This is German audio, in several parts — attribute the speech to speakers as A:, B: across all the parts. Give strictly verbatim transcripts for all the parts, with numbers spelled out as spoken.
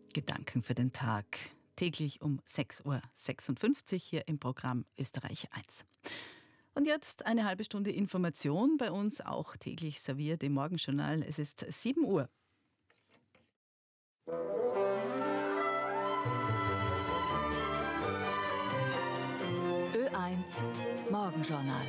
A: Gedanken für den Tag. Täglich um sechs Uhr sechsundfünfzig hier im Programm Österreich eins. Und jetzt eine halbe Stunde Information, bei uns auch täglich serviert im Morgenjournal. Es ist sieben Uhr.
B: Ö eins Morgenjournal.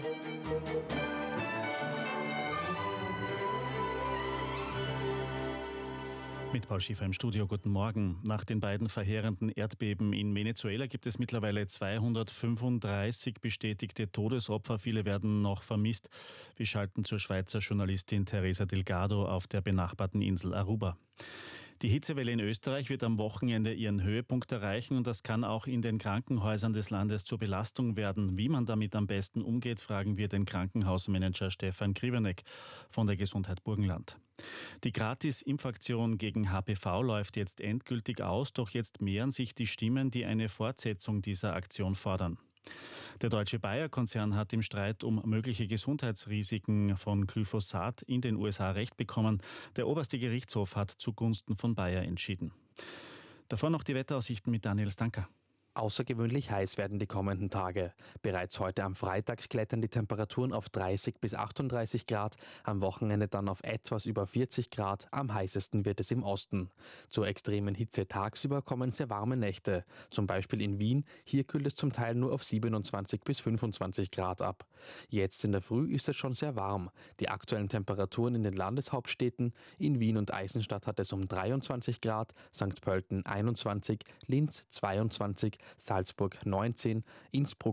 C: Mit Paul Schiefer im Studio, guten Morgen. Nach den beiden verheerenden Erdbeben in Venezuela gibt es mittlerweile zweihundertfünfunddreißig bestätigte Todesopfer. Viele werden noch vermisst. Wir schalten zur Schweizer Journalistin Teresa Delgado auf der benachbarten Insel Aruba. Die Hitzewelle in Österreich wird am Wochenende ihren Höhepunkt erreichen und das kann auch in den Krankenhäusern des Landes zur Belastung werden. Wie man damit am besten umgeht, fragen wir den Krankenhausmanager Stefan Krivenek von der Gesundheit Burgenland. Die Gratis-Impfaktion gegen H P V läuft jetzt endgültig aus, doch jetzt mehren sich die Stimmen, die eine Fortsetzung dieser Aktion fordern. Der deutsche Bayer-Konzern hat im Streit um mögliche Gesundheitsrisiken von Glyphosat in den U S A Recht bekommen. Der oberste Gerichtshof hat zugunsten von Bayer entschieden. Davor noch die Wetteraussichten mit Daniel Stanker.
D: Außergewöhnlich heiß werden die kommenden Tage. Bereits heute am Freitag klettern die Temperaturen auf dreißig bis achtunddreißig Grad, am Wochenende dann auf etwas über vierzig Grad, am heißesten wird es im Osten. Zur extremen Hitze tagsüber kommen sehr warme Nächte, zum Beispiel in Wien, hier kühlt es zum Teil nur auf siebenundzwanzig bis fünfundzwanzig Grad ab. Jetzt in der Früh ist es schon sehr warm. Die aktuellen Temperaturen in den Landeshauptstädten, in Wien und Eisenstadt hat es um dreiundzwanzig Grad, Sankt Pölten einundzwanzig, Linz zweiundzwanzig, Salzburg neunzehn, Innsbruck